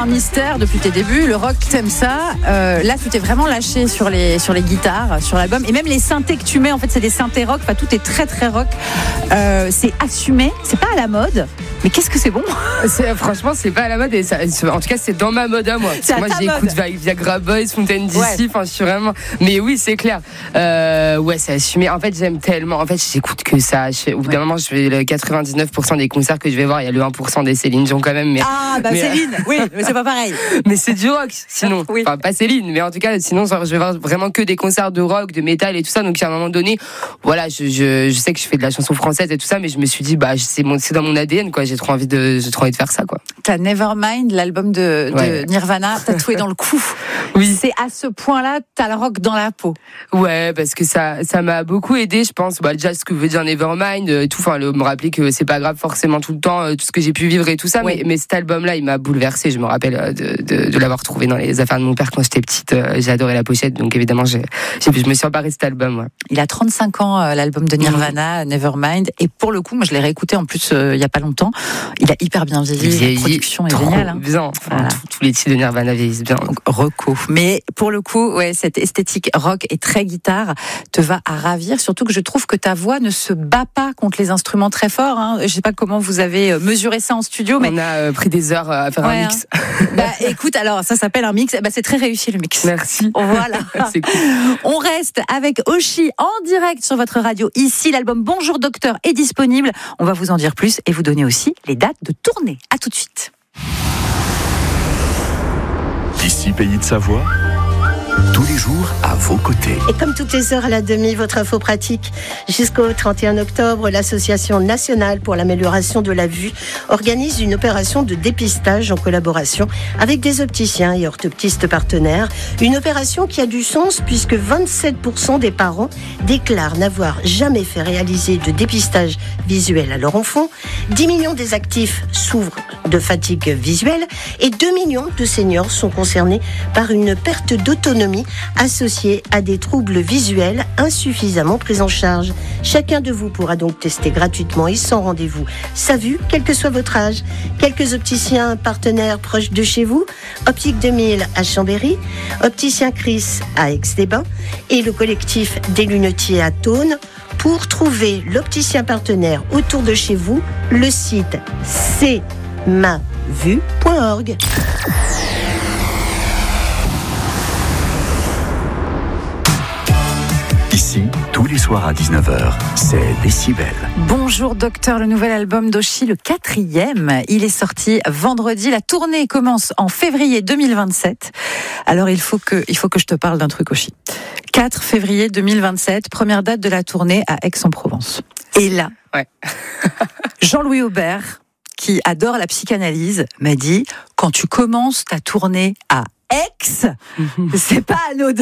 un mystère depuis tes débuts. Le rock, t'aimes ça. Là, tu t'es vraiment lâché sur les guitares, sur l'album. Et même les synthés que tu mets, en fait, c'est des synthés rock. Enfin, tout est très, très rock. C'est assumé. C'est pas à la mode. Mais qu'est-ce que c'est bon. Franchement, c'est pas à la mode. Et ça, en tout cas, c'est dans ma mode à moi. Parce que moi, j'écoute Viagra Boys, Fontaine DC. Ouais. Enfin, je suis vraiment. Mais oui, c'est clair. Ouais, c'est assumé. En fait, j'aime tellement. En fait, j'écoute que ça. Au bout d'un moment, je fais le 99% des concerts que je vais voir. Il y a le 1% des Céline Dion quand même. Mais, Céline, oui, mais c'est pas pareil. Mais c'est du rock, sinon. Oui. Enfin, pas Céline, mais en tout cas, sinon, je vais voir vraiment que des concerts de rock, de métal et tout ça. Donc, à un moment donné, voilà, je sais que je fais de la chanson française et tout ça, mais je me suis dit, c'est dans mon ADN, quoi. J'ai trop envie de faire ça, quoi. T'as Nevermind, l'album de Nirvana, tatoué dans le cou. Oui. C'est à ce point-là, t'as le rock dans la peau. Ouais, parce que ça m'a beaucoup aidé, je pense. Déjà, ce que veut dire Nevermind, tout, enfin, me rappeler que c'est pas grave forcément tout le temps, tout ce que j'ai pu vivre et tout ça. Oui. Mais cet album-là, il m'a bouleversé. Je me rappelle de l'avoir trouvé dans les affaires de mon père quand j'étais petite. J'ai adoré la pochette, donc évidemment, je me suis emparée de cet album. Ouais. Il a 35 ans, l'album de Nirvana, Nevermind. Et pour le coup, moi, je l'ai réécouté en plus il y a pas longtemps. Il a hyper bien vieilli. La production est géniale. Hein. Bien. Enfin, voilà. Tous les titres de Nirvana vieillissent bien. Donc, reco. Mais pour le coup, ouais, cette esthétique rock et très guitare te va à ravir. Surtout que je trouve que ta voix ne se bat pas contre les instruments très forts. Hein. Je sais pas comment vous avez mesuré ça en studio, mais on a pris des heures à faire un mix. Écoute, alors ça s'appelle un mix. C'est très réussi le mix. Merci. Voilà. C'est cool. On reste avec Oshi en direct sur votre radio. Ici, l'album Bonjour Docteur est disponible. On va vous en dire plus et vous donner aussi les dates de tournée. À tout de suite. Ici, Pays de Savoie, tous les jours à vos côtés. Et comme toutes les heures à la demi, votre info pratique. Jusqu'au 31 octobre, l'Association nationale pour l'amélioration de la vue organise une opération de dépistage en collaboration avec des opticiens et orthoptistes partenaires. Une opération qui a du sens puisque 27% des parents déclarent n'avoir jamais fait réaliser de dépistage visuel à leur enfant. 10 millions des actifs souffrent de fatigue visuelle et 2 millions de seniors sont concernés par une perte d'autonomie associée à des troubles visuels insuffisamment pris en charge. Chacun de vous pourra donc tester gratuitement et sans rendez-vous sa vue, quel que soit votre âge. Quelques opticiens partenaires proches de chez vous, Optique 2000 à Chambéry, Opticien Chris à Aix-les-Bains et le collectif des lunetiers à Thônes. Pour trouver l'opticien partenaire autour de chez vous, le site cmavue.org. Ici, tous les soirs à 19h, c'est Décibel. Bonjour Docteur, le nouvel album d'Oshi, le 4e. Il est sorti vendredi. La tournée commence en février 2027. Alors il faut que je te parle d'un truc, Oshi. 4 février 2027, première date de la tournée à Aix-en-Provence. Et là, Jean-Louis Aubert, qui adore la psychanalyse, m'a dit, quand tu commences ta tournée à Aix, c'est pas anodin.